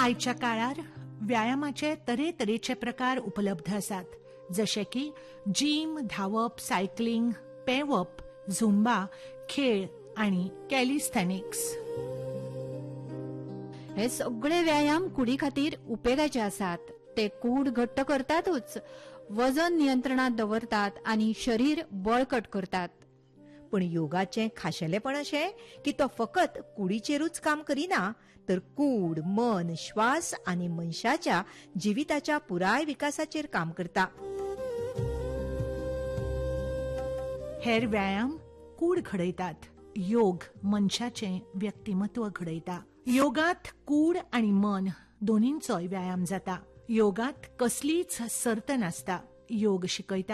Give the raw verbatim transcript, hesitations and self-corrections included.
आयच्या काळार व्यायामाचे तरेतरेचे प्रकार उपलब्ध आसात, जशे की जिम, धावप, सायकलिंग, पेंवप, झुंबा, खेळ आणि कॅलिस्थेनिक्स. हे सगळे व्यायाम कुडी खातीर उपेगाचे आसात. ते कूड घट्ट करतातच, वजन नियंत्रणात दवरतात आणि शरीर बळकट करतात. पण योगाचें खाशेलेपण अशें की तो फकत कुडीचेरूच काम करिना, तर कूड, मन, श्वास आनी मनशाच्या जिविताच्या पुराय विकासाचेर काम करता. हेर व्यायाम कूड घडयतात, योग मनशाचें व्यक्तिमत्व घडयता. योगात कूड आनी मन दोनींचोय व्यायाम जाता. योगात कसलीच सर्त नासता. योग शिकयता